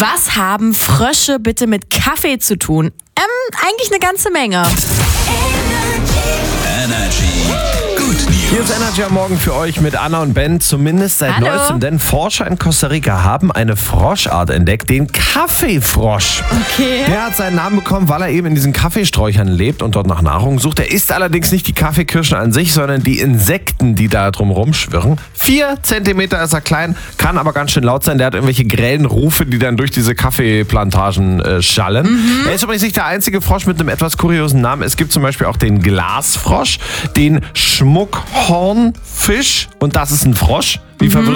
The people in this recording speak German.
Was haben Frösche bitte mit Kaffee zu tun? Eigentlich eine ganze Menge. Energy. Good News. Hier ist Energy am Morgen für euch mit Anna und Ben, zumindest seit Hallo. neuestem, denn Forscher in Costa Rica haben eine Froschart entdeckt, den Kaffeefrosch. Okay. Der hat seinen Namen bekommen, weil er eben in diesen Kaffeesträuchern lebt und dort nach Nahrung sucht. Er isst allerdings nicht die Kaffeekirschen an sich, sondern die Insekten, die da drum rumschwirren. 4 Zentimeter ist er klein, kann aber ganz schön laut sein. Der hat irgendwelche grellen Rufe, die dann durch diese Kaffeeplantagen schallen. Er ist übrigens nicht der einzige Frosch mit einem etwas kuriosen Namen. Es gibt zum Beispiel auch den Glasfrosch, den Schmuckhornfisch und das ist ein Frosch. Wie verwirrend